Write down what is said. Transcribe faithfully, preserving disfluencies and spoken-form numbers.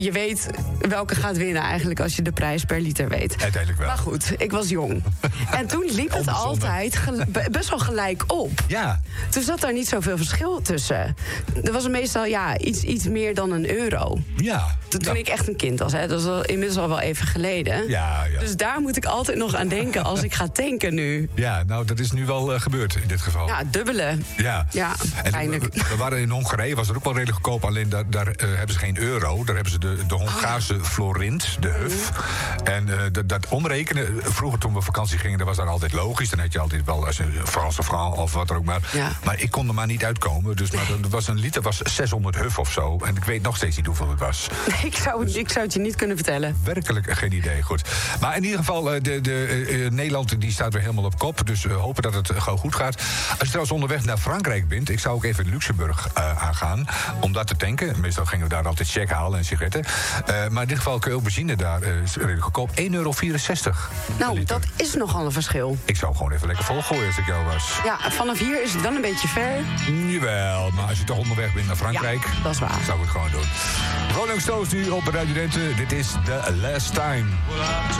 je weet welke gaat winnen eigenlijk als je de prijs per liter weet. Uiteindelijk wel. Maar goed, ik was jong. En toen liep het altijd gel- best wel gelijk op. Ja. Toen zat daar niet zoveel verschil tussen. Er was er meestal ja, iets, iets meer dan een euro. Ja. Toen, toen Nou, ik echt een kind was, hè. Dat is al, inmiddels al wel even geleden. Ja, ja. Dus daar moet ik altijd nog aan denken als ik ga tanken nu. Ja, nou, dat is nu wel uh, gebeurd in dit geval. Ja, dubbele. Ja, Ja, en pijnlijk. we, we waren in Hongarije, was het ook wel redelijk goedkoop. Alleen daar, daar uh, hebben ze geen euro. Daar hebben ze de, de Hongaarse florint, de huf. En uh, dat, dat omrekenen, vroeger toen we op vakantie gingen, dat was daar altijd logisch. Dan had je altijd wel als een Franse franc of wat er ook maar. Ja. Maar ik kon er maar niet uitkomen. Dus maar, dat was een liter was zeshonderd huf of zo. En ik weet nog steeds niet hoeveel het was. Ik zou, ik zou het je niet kunnen vertellen. Werkelijk geen idee, goed. Maar in ieder geval, uh, de, de, uh, Nederland die staat weer helemaal op kop. Dus we uh, hopen dat het uh, gewoon goed gaat. Als je trouwens onderweg naar Frankrijk bent, ik zou ook even in Luxemburg uh, aangaan om dat te tanken. Meestal gingen we daar altijd check halen en sigaretten. Uh, maar in dit geval kun je ook benzine daar uh, redelijk goedkoop. één euro vierenzestig. Nou, dat is nogal een verschil. Ik zou gewoon even lekker volgooien als ik jou was. Ja, vanaf hier is het wel een beetje ver. Jawel, maar als je toch onderweg bent naar Frankrijk, Ja, dat is waar. zou ik het gewoon doen. Rolling Stones nu op Radio Drenthe. Dit is The Last Time.